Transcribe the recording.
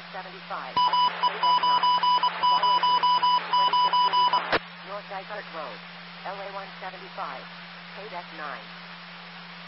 175, KDEC 9. Following is 2635, North Dysart Road, LA 175, KDEC 9.